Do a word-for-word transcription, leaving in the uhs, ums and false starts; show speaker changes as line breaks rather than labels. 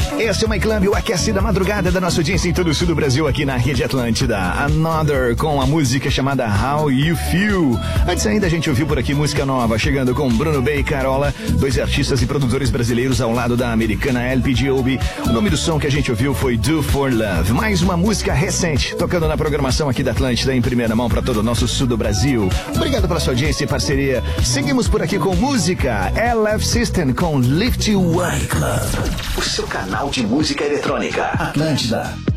Esse é o My Club, o aquecido da madrugada da nossa audiência em todo o sul do Brasil, aqui na Rede Atlântida. Another, com a música chamada How You Feel. Antes ainda a gente ouviu por aqui música nova, chegando com Bruno B e Carola, dois artistas e produtores brasileiros ao lado da americana L P G O B. O nome do som que a gente ouviu foi Do For Love. Mais uma música recente, tocando na programação aqui da Atlântida em primeira mão para todo o nosso sul do Brasil. Obrigado pela sua audiência e parceria. Seguimos por aqui com música L F System com Lift You Up Club. O seu canal de música eletrônica. Atlântida.